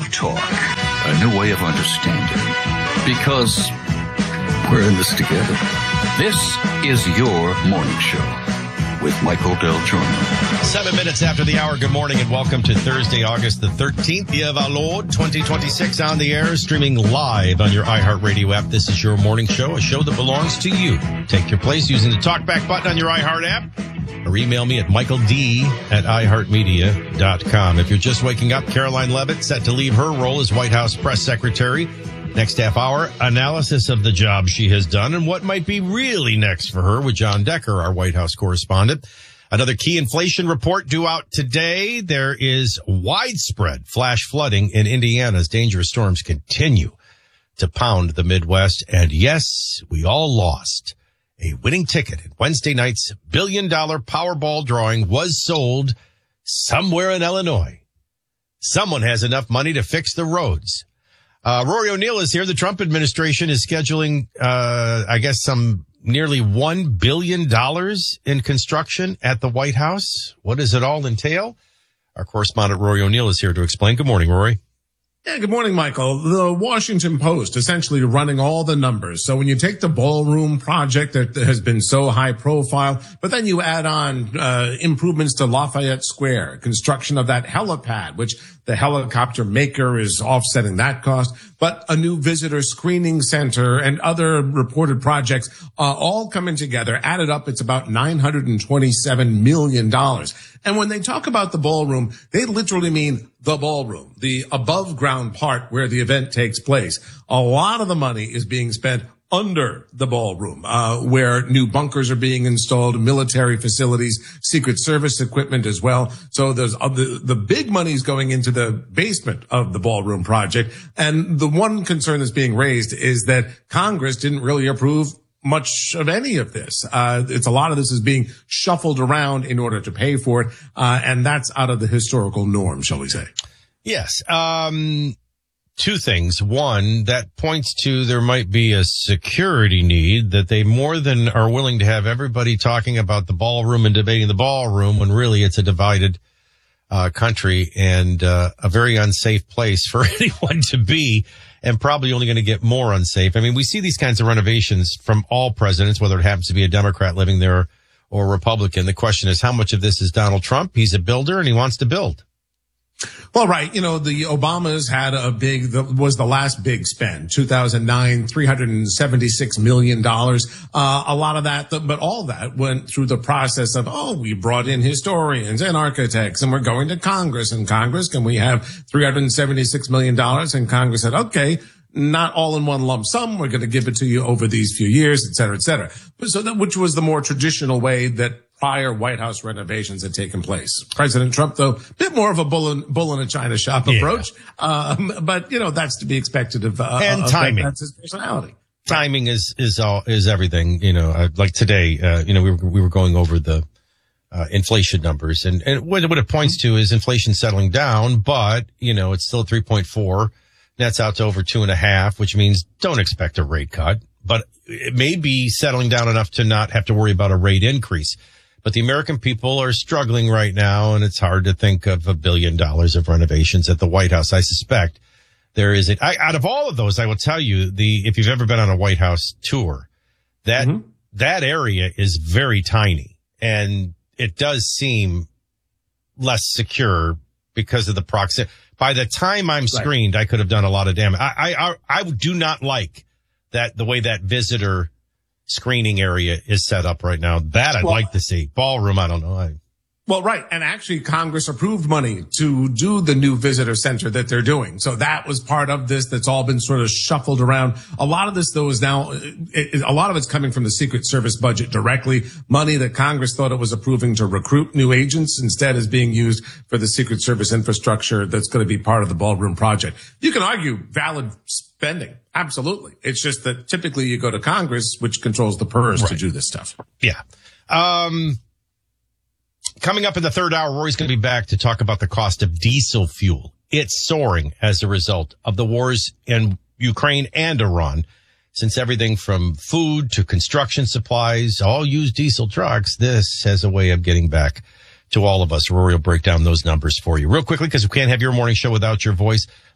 talk, a new way of understanding. Because we're in this together. This is your morning show with Michael Del Giorno. 7 minutes after the hour. Good morning and welcome to Thursday, August the 13th, year of our Lord, 2026, on the air, streaming live on your iHeartRadio app. This is your morning show, a show that belongs to you. Take your place using the talkback button on your iHeart app or email me at michaeld@iheartmedia.com. If you're just waking up, Caroline Leavitt set to leave her role as White House press secretary. Next half hour, analysis of the job she has done and what might be really next for her with John Decker, our White House correspondent. Another key inflation report due out today. There is widespread flash flooding in Indiana as dangerous storms continue to pound the Midwest. And yes, we all lost. A winning ticket in Wednesday night's $1 billion Powerball drawing was sold somewhere in Illinois. Someone has enough money to fix the roads. Rory O'Neill is here. The Trump administration is scheduling, some nearly $1 billion in construction at the White House. What does it all entail? Our correspondent Rory O'Neill is here to explain. Good morning, Rory. Yeah, good morning, Michael. The Washington Post essentially running all the numbers. So when you take the ballroom project that has been so high profile, but then you add on improvements to Lafayette Square, construction of that helipad, which the helicopter maker is offsetting that cost, but a new visitor screening center and other reported projects all coming together. Added up, it's about $927 million. And when they talk about the ballroom, they literally mean the ballroom, the above ground part where the event takes place. A lot of the money is being spent under the ballroom, where new bunkers are being installed, military facilities, Secret Service equipment as well. So there's the big money's going into the basement of the ballroom project. And the one concern that's being raised is that Congress didn't really approve much of any of this. It's a lot of this is being shuffled around in order to pay for it. And that's out of the historical norm, shall we say? Yes. Two things. One, that points to there might be a security need that they more than are willing to have everybody talking about the ballroom and debating the ballroom when really it's a divided country and a very unsafe place for anyone to be, and probably only going to get more unsafe. I mean, we see these kinds of renovations from all presidents, whether it happens to be a Democrat living there or a Republican. The question is, how much of this is Donald Trump? He's a builder and he wants to build. Well, right. You know, the Obamas had was the last big spend, 2009, $376 million. A lot of that, but all that went through the process of, we brought in historians and architects and we're going to Congress. And Congress, can we have $376 million? And Congress said, okay, not all in one lump sum. We're going to give it to you over these few years, et cetera, et cetera. So that, which was the more traditional way that prior White House renovations had taken place. President Trump, though, a bit more of a bull in a china shop approach. But, that's to be expected of timing. That's his personality. Timing is everything. Like today, we were going over the inflation numbers, and what it points to is inflation settling down, but, it's still 3.4. Nets out to over 2.5, which means don't expect a rate cut, but it may be settling down enough to not have to worry about a rate increase. But the American people are struggling right now, and it's hard to think of $1 billion of renovations at the White House. I suspect there is out of all of those, I will tell you, if you've ever been on a White House tour, that area is very tiny, and it does seem less secure because of the proximity. By the time I'm screened, I could have done a lot of damage. I do not like the way that visitor screening area is set up right now. That I'd like to see. Ballroom, I don't know. Well, right. And actually Congress approved money to do the new visitor center that they're doing. So that was part of this that's all been sort of shuffled around. A lot of this, though, is now, a lot of it's coming from the Secret Service budget directly. Money that Congress thought it was approving to recruit new agents instead is being used for the Secret Service infrastructure that's going to be part of the ballroom project. You can argue valid spending. Absolutely. It's just that typically you go to Congress, which controls the purse to do this stuff. Yeah. Coming up in the third hour, Rory's going to be back to talk about the cost of diesel fuel. It's soaring as a result of the wars in Ukraine and Iran. Since everything from food to construction supplies all use diesel trucks, this has a way of getting back to all of us. Rory will break down those numbers for you real quickly because we can't have your morning show without your voice.